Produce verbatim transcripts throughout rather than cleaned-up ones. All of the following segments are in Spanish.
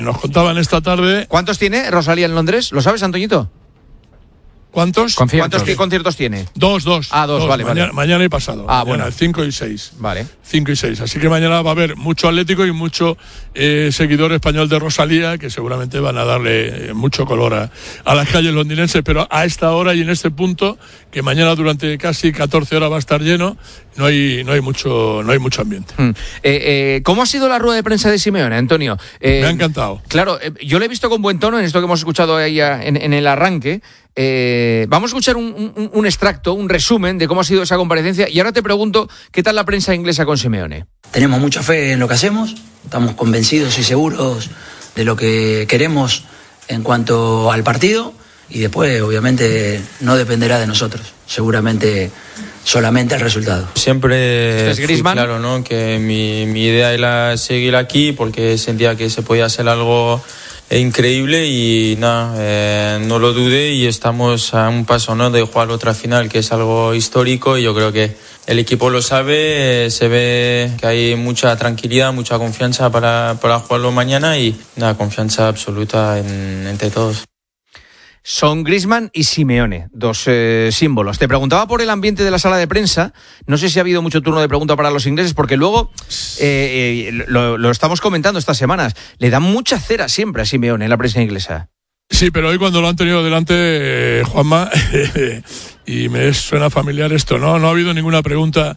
Nos contaban esta tarde... ¿Cuántos tiene Rosalía en Londres? ¿Lo sabes, Antoñito? ¿Cuántos? Conciertos. ¿Cuántos t- conciertos tiene? Dos, dos. Ah, dos, dos. vale, mañana, vale. Mañana y pasado. Ah, mañana, bueno. cinco y seis. Vale. Cinco y seis. Así que mañana va a haber mucho Atlético y mucho eh, seguidor español de Rosalía, que seguramente van a darle eh, mucho color a, a las calles londinenses, pero a esta hora y en este punto, que mañana durante casi catorce horas va a estar lleno, no hay, no hay mucho, no hay mucho ambiente. Mm. Eh, eh, ¿Cómo ha sido la rueda de prensa de Simeone, Antonio? Eh, Me ha encantado. Claro, eh, yo lo he visto con buen tono en esto que hemos escuchado ahí a, en, en el arranque. Eh, vamos a escuchar un, un, un extracto, un resumen de cómo ha sido esa comparecencia y ahora te pregunto, ¿qué tal la prensa inglesa con Simeone? Tenemos mucha fe en lo que hacemos, estamos convencidos y seguros de lo que queremos en cuanto al partido y después obviamente no dependerá de nosotros, seguramente solamente el resultado. Siempre fui claro, ¿no? Que mi, mi idea era seguir aquí porque sentía que se podía hacer algo increíble y nada, eh, no lo dudé y estamos a un paso, ¿no?, de jugar otra final, que es algo histórico y yo creo que el equipo lo sabe, eh, se ve que hay mucha tranquilidad, mucha confianza para, para jugarlo mañana y nada, confianza absoluta en, entre todos. Son Griezmann y Simeone, dos eh, símbolos. Te preguntaba por el ambiente de la sala de prensa. No sé si ha habido mucho turno de pregunta para los ingleses, porque luego, eh, eh, lo, lo estamos comentando estas semanas, le dan mucha cera siempre a Simeone en la prensa inglesa. Sí, pero hoy cuando lo han tenido delante, eh, Juanma, eh, y me suena familiar esto, ¿no? No ha habido ninguna pregunta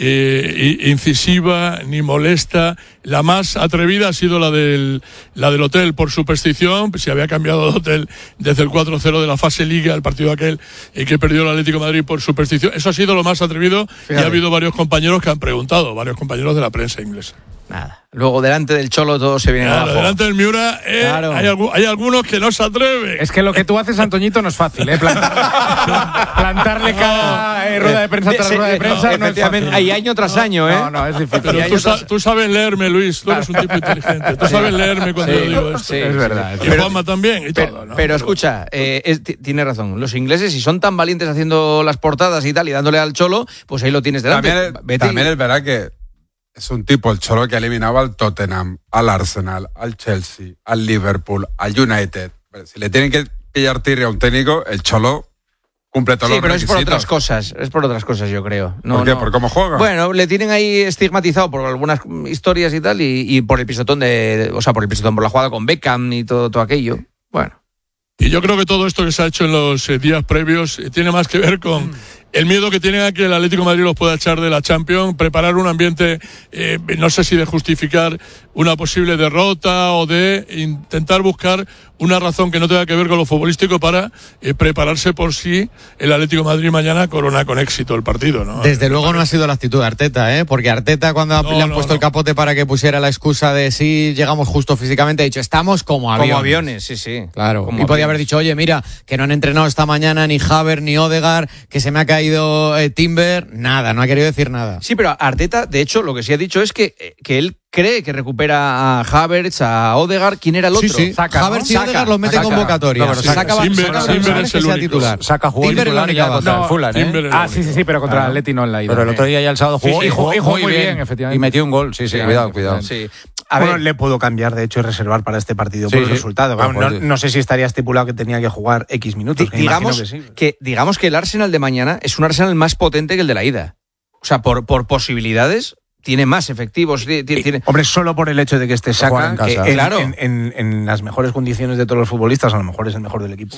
eh, incisiva ni molesta. La más atrevida ha sido la del, la del hotel por superstición. Se había cambiado de hotel desde el cuatro cero de la fase Liga, el partido aquel eh, que perdió el Atlético de Madrid por superstición. Eso ha sido lo más atrevido. Fíjate. Y ha habido varios compañeros que han preguntado, varios compañeros de la prensa inglesa. Nada. Luego delante del Cholo todo se viene claro, abajo. Delante del Miura eh, claro. hay, algu- hay algunos que no se atreven. Es que lo que tú haces, Antoñito, no es fácil, ¿eh? Plantar, plantarle cada eh, rueda de prensa tras rueda de prensa. No, no es fácil. Hay año tras año, ¿eh? No, no, es difícil. Pero tú, sa- tú sabes leerme, Luis. Tú eres un tipo inteligente. Tú sabes leerme cuando sí, yo digo esto. Sí, es verdad. Y pero, Juanma también. Y pero, todo, ¿no? pero escucha, eh, es, t- tiene razón. Los ingleses, si son tan valientes haciendo las portadas y tal y dándole al Cholo, pues ahí lo tienes delante. También, es, también es verdad que es un tipo, el Cholo, que ha eliminado al Tottenham, al Arsenal, al Chelsea, al Liverpool, al United. Si le tienen que pillar tirria a un técnico, el Cholo cumple todos sí, los requisitos. Sí, pero es por otras cosas, es por otras cosas, yo creo. No, ¿Por qué? No. ¿Por cómo juega? Bueno, le tienen ahí estigmatizado por algunas historias y tal, y, y por el pisotón de, o sea, por el pisotón, por la jugada con Beckham y todo, todo aquello. Bueno. Y yo creo que todo esto que se ha hecho en los eh, días previos eh, tiene más que ver con mm. el miedo que tienen a que el Atlético de Madrid los pueda echar de la Champions, preparar un ambiente, eh, no sé si de justificar una posible derrota o de intentar buscar una razón que no tenga que ver con lo futbolístico para eh, prepararse por si el Atlético de Madrid mañana corona con éxito el partido, ¿no? Desde luego no ha sido la actitud de Arteta, ¿eh? Porque Arteta, cuando no, le han no, puesto no. el capote para que pusiera la excusa de sí, llegamos justo físicamente, ha dicho, estamos como aviones. Como aviones, sí, sí. Claro. Como y podía haber dicho, oye, mira, que no han entrenado esta mañana ni Havertz ni Odegaard, que se me ha caído eh, Timber, nada, no ha querido decir nada. Sí, pero Arteta, de hecho, lo que sí ha dicho es que, que él cree que recupera a Havertz, a Odegaard. ¿Quién era el otro? Sí, sí. Saca, Havertz ¿no? y Odegaard los mete en convocatoria. No, Saca, Timber, Timber es el único. Titular. Saca jugó Timber titular ya contra no, el Fulham, ¿eh? Ah, sí, sí, sí, pero contra el Atleti no en la ida. Pero el otro día ya el sábado jugó, sí, sí, y jugó, y jugó muy bien, bien, efectivamente. Y metió un gol, sí, sí, sí cuidado, sí, cuidado. Sí. A bueno, ver, le puedo cambiar, de hecho, y reservar para este partido sí, por el sí. resultado. Bueno, no, no sé si estaría estipulado que tenía que jugar X minutos. D- digamos, que, sí. que, digamos que el Arsenal de mañana es un Arsenal más potente que el de la ida. O sea, por, por posibilidades, tiene más efectivos. Tiene, tiene... Hombre, solo por el hecho de que esté Saka, que en, claro. en, en, en las mejores condiciones de todos los futbolistas, a lo mejor es el mejor del equipo.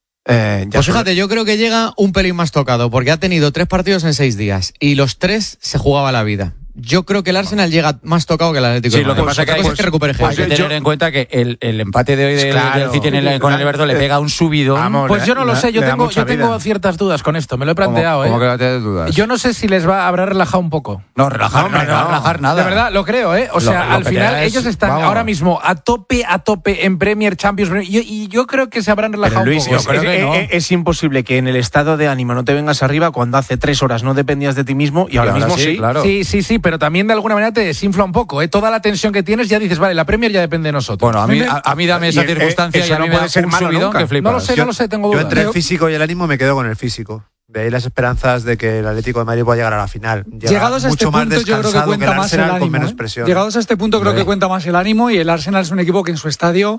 Eh, ya pues fíjate, solo... yo creo que llega un pelín más tocado, porque ha tenido tres partidos en seis días y los tres se jugaba la vida. Yo creo que el Arsenal llega más tocado que el Atlético. Sí, lo que pasa es que hay, pues, que recupere pues, hay que tener yo, en cuenta que el, el empate de hoy del, claro, del City en el, con el Everton le pega un subidón. Vamos, pues yo no lo sé, yo tengo, yo tengo ciertas dudas con esto, me lo he planteado. ¿Cómo, ¿eh? ¿Cómo que no tienes dudas? Yo no sé si les va habrá relajado un poco. No, relajar, no, no, no, no relajar nada. De verdad, lo creo, ¿eh? O sea, lo, lo al final es, ellos están vamos. ahora mismo a tope, a tope en Premier, Champions, y, y yo creo que se habrán relajado Pero Luis, un poco. Es, es, no. es, es imposible que en el estado de ánimo no te vengas arriba cuando hace tres horas no dependías de ti mismo y ahora, y ahora mismo sí. Sí, claro. sí, sí, sí, pero también de alguna manera te desinfla un poco. ¿eh? Toda la tensión que tienes ya dices, vale, la Premier ya depende de nosotros. Bueno, a mí, a, a mí dame esa circunstancia eh, y a mí no me da ser un subidón nunca. Que flipas. No lo sé, yo, no lo sé, tengo dudas. Yo entre el físico y el ánimo me quedo con el físico. De ahí las esperanzas de que el Atlético de Madrid pueda llegar a la final. Llega Llegados a este mucho punto, más yo creo que cuenta que el más el Arsenal ánimo. Con menos ¿eh? presión. Llegados a este punto, creo ¿Eh? que cuenta más el ánimo y el Arsenal es un equipo que en su estadio